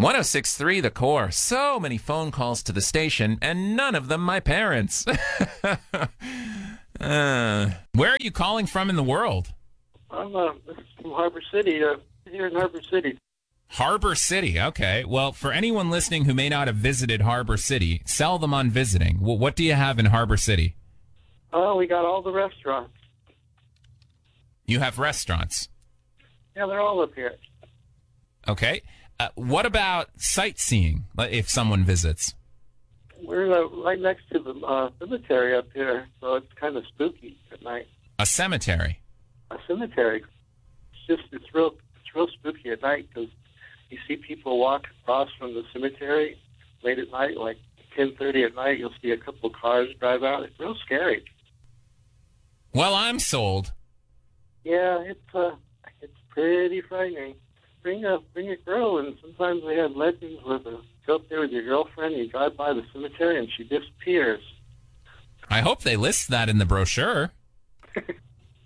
106.3 The Core. So many phone calls to the station, and none of them my parents. Where are you calling from in the world? I'm from Harbor City, here in Harbor City. Harbor City. Okay. Well, for anyone listening who may not have visited Harbor City, sell them on visiting. Well, what do you have in Harbor City? Oh, we got all the restaurants. You have restaurants. Yeah, they're all up here. Okay. What about sightseeing, if someone visits? We're right next to the cemetery up here, so it's kind of spooky at night. A cemetery? A cemetery. It's real spooky at night because you see people walk across from the cemetery late at night, like 10:30 at night. You'll see a couple of cars drive out. It's real scary. Well, I'm sold. Yeah, it's pretty frightening. Bring a girl, and sometimes they have legends where you go up there with your girlfriend, and you drive by the cemetery, and she disappears. I hope they list that in the brochure.